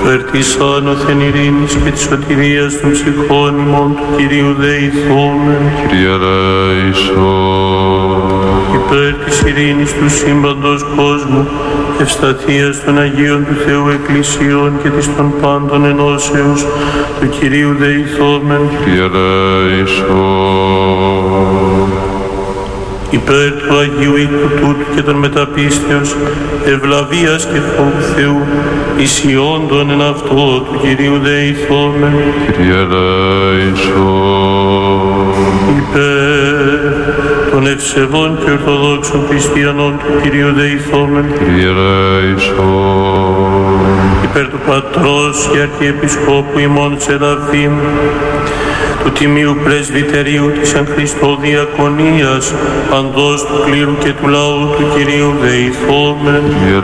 Υπέρ της άνωθεν ειρήνης και της σωτηρίας των ψυχών ημών του Κυρίου δεηθόμεν. Κύριε ελέησον. Υπέρ της ειρήνης του σύμπαντος κόσμου, ευσταθίας των Αγίων του Θεού Εκκλησιών και της των πάντων ενώσεως του Κυρίου δεηθόμεν. Κύριε ελέησον. Υπέρ του Αγίου οίκου τούτου και των μεταπίστεως, ευλαβίας και φόβου Θεού, ισιόντων εν αυτό του Κυρίου δεηθόμεν. Κύριε ελέησον. Υπέρ των ευσεβών και ορθοδόξων χριστιανών του Κυρίου δεηθόμεν. Κύριε ελέησον. Υπέρ του Πατρός και Αρχιεπισκόπου ημών Σεραφείμ, του Τιμίου Πρεσβυτερίου της Εν Χριστώ Διακονίας, παντός του κλήρου και του λαού του Κυρίου δεηθόμεν. Κύριε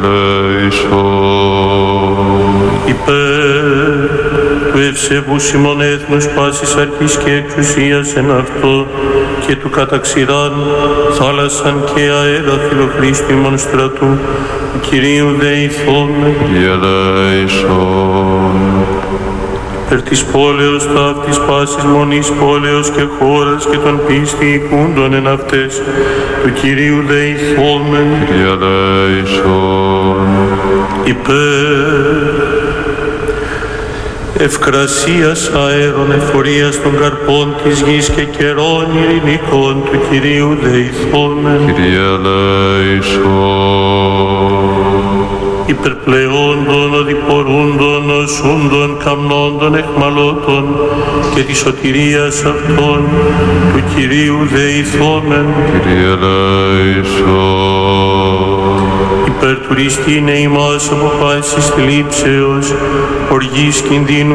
ελέησον. Υπέρ του ευσεβούς ημών έθνους πάσης αρχής και εξουσίας εν αυτό και του καταξηράν θάλασσαν και αέρα φιλοχρήστου ημών στρατού του Κυρίου δεηθόμεν. Κύριε ελέησον. Περ της πόλεως ταύτης πάσης μονής πόλεως και χώρας και των πίστη οικούντων εν αυτές του Κυρίου δεηθόμεν. Κύριε ελέησον. Υπέρ ευκρασίας αέρων εφορίας των καρπών της γης και καιρών ειρηνικών του Κυρίου δεηθόμεν. Κύριε ελέησον. Υπερπλεόντων, οδηπορούντων, οσούντων, καμνόντων, εχμαλώτων και της σωτηρίας αυτών του Κυρίου δεηθόμεν. Κύριε ελέησον. Υπερτουριστήνε ημάς από πάσης θλίψεως, οργής κινδύνου